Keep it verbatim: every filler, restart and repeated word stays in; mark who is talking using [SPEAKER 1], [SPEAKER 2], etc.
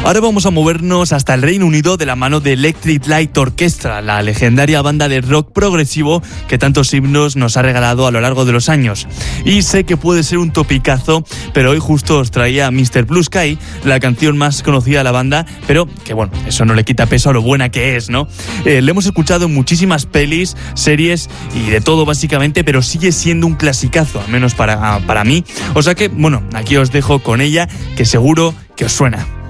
[SPEAKER 1] Ahora vamos a movernos hasta el Reino Unido de la mano de Electric Light Orchestra, la legendaria banda de rock progresivo que tantos himnos nos ha regalado a lo largo de los años. Y sé que puede ser un topicazo, pero hoy justo os traía mister Blue Sky, la canción más conocida de la banda, pero que bueno, eso no le quita peso a lo buena que es, ¿no? Eh, le hemos escuchado en muchísimas pelis, series y de todo básicamente, pero sigue siendo un clasicazo, al menos para, para mí. O sea que, bueno, aquí os dejo con ella, que seguro que os suena.